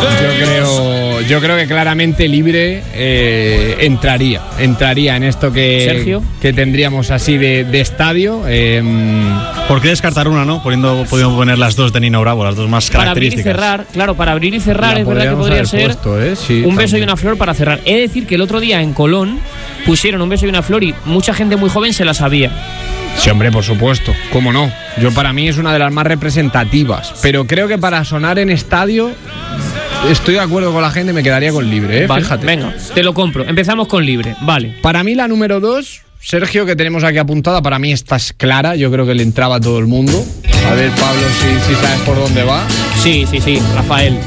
Yo creo que claramente Libre entraría en esto que tendríamos así de estadio. ¿Por qué descartar una, no? Podríamos poner las dos de Nino Bravo, las dos más características. Para abrir y cerrar es verdad que podría ser un beso y una flor para cerrar. He de decir que el otro día en Colón pusieron un beso y una flor y mucha gente muy joven se la sabía. Sí, hombre, por supuesto, cómo no. Para mí es una de las más representativas, pero creo que para sonar en estadio estoy de acuerdo con la gente, me quedaría con Libre, vale, fíjate. Venga, te lo compro. Empezamos con Libre, vale. Para mí la número 2, Sergio, que tenemos aquí apuntada, para mí esta es clara, yo creo que le entraba a todo el mundo. A ver, Pablo, si sabes por dónde va. Sí, Rafael.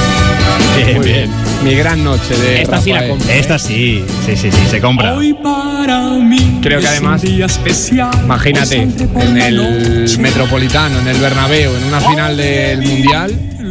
Bien. Mi gran noche de esta Rafael. Sí la compro. Esta sí, se compra. Creo que además, imagínate, en el Metropolitano, en el Bernabéu, en una final del Mundial,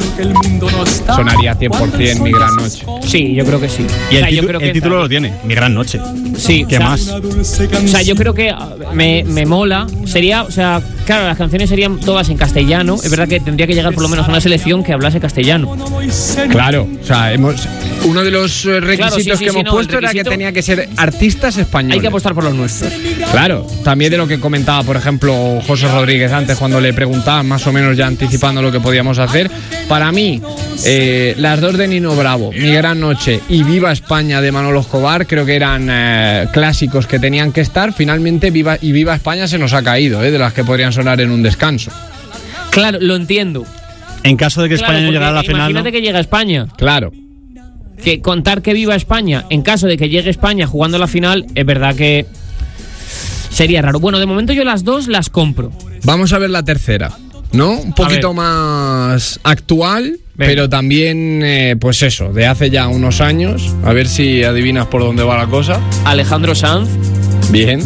sonaría 100% Mi gran noche. Sí, yo creo que sí. Y el título lo tiene, Mi gran noche. Sí. ¿Qué más? O sea, yo creo que me mola. Sería, o sea, claro, las canciones serían todas en castellano. Es verdad que tendría que llegar por lo menos a una selección que hablase castellano. Claro, o sea, uno de los requisitos que hemos puesto era que tenía que ser artistas españoles. Hay que apostar por los nuestros. Claro, también de lo que comentaba, por ejemplo, José Rodríguez antes cuando le preguntaban, más o menos ya anticipando lo que podíamos hacer. Para mí, las dos de Nino Bravo, Mi gran noche y Viva España de Manolo Escobar, creo que eran clásicos que tenían que estar. Finalmente Viva España se nos ha caído, de las que podrían sonar en un descanso. Claro, lo entiendo. En caso de que España no llegara a la final, imagínate que llega España. Claro. Que contar que viva España, en caso de que llegue España jugando la final, es verdad que sería raro. Bueno, de momento yo las dos las compro. Vamos a ver la tercera, ¿no? Un poquito más actual, pero también, pues eso, de hace ya unos años. A ver si adivinas por dónde va la cosa. Alejandro Sanz. Bien.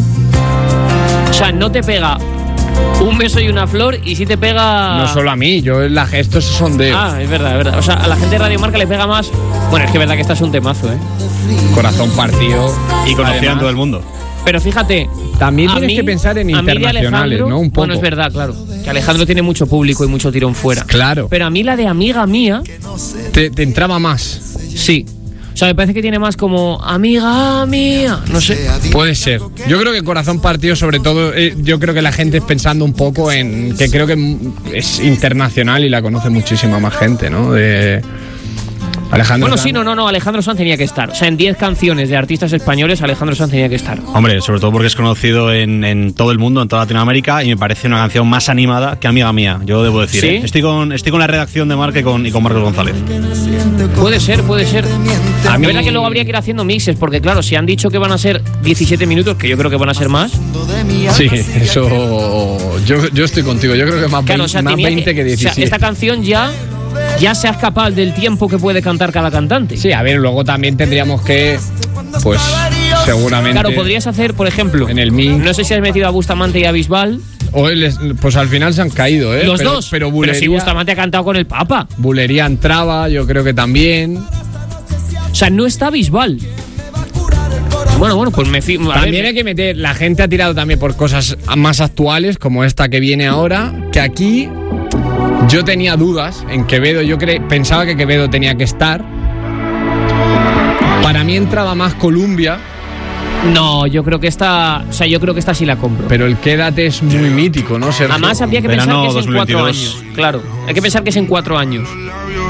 O sea, no te pega un beso y una flor, y si te pega... No solo a mí, estos son de... Es verdad. O sea, a la gente de Radio Marca le pega más... Bueno, es que es verdad que esta es un temazo, Corazón partido. Y conocían todo el mundo. Pero fíjate... También tienes que pensar en internacionales, ¿no? Un poco. Bueno, es verdad, claro. Que Alejandro tiene mucho público y mucho tirón fuera. Claro. Pero a mí la de Amiga Mía... Te entraba más. Sí. O sea, me parece que tiene más como Amiga Mía, no sé. Puede ser. Yo creo que Corazón partido, sobre todo, yo creo que la gente es pensando un poco en que creo que es internacional y la conoce muchísima más gente, ¿no? De Alejandro Sanz. No, Alejandro Sanz tenía que estar. O sea, en 10 canciones de artistas españoles, Alejandro Sanz tenía que estar. Hombre, sobre todo porque es conocido en todo el mundo, en toda Latinoamérica, y me parece una canción más animada que Amiga Mía, yo debo decir. ¿Sí? Estoy con la redacción de Marca y con Marcos González. Puede ser. A mí es verdad que luego habría que ir haciendo mixes, porque claro, si han dicho que van a ser 17 minutos, que yo creo que van a ser más. Sí, eso... Yo estoy contigo, yo creo que más, claro, 20 que 17. O sea, esta canción ya se ha escapado del tiempo que puede cantar cada cantante. Sí, a ver, luego también tendríamos que, pues, seguramente... Claro, podrías hacer, por ejemplo, en el mix. No sé si has metido a Bustamante y a Bisbal. Pues al final se han caído, Los dos. Pero si Bustamante ha cantado con el Papa. Bulería entraba, yo creo que también. O sea, no está Bisbal. Bueno, pues me fijo. También hay que meter... La gente ha tirado también por cosas más actuales, como esta que viene ahora, que aquí... Yo tenía dudas en Quevedo, pensaba que Quevedo tenía que estar. Para mí entraba más Columbia. No, yo creo que esta sí la compro. Pero el Quédate es muy mítico, ¿no, Sergio? Además habría que pensar que es en 4 años. Claro, hay que pensar que es en 4 años.